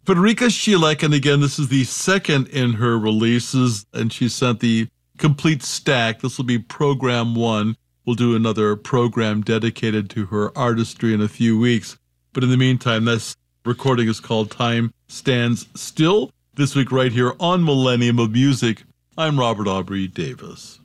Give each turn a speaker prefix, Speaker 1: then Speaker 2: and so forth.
Speaker 1: Federica Schielek, and again, this is the second in her releases, and she sent the complete stack. This will be program one. We'll do another program dedicated to her artistry in a few weeks. But in the meantime, this recording is called Time Stands Still. This week right here on Millennium of Music, I'm Robert Aubrey Davis.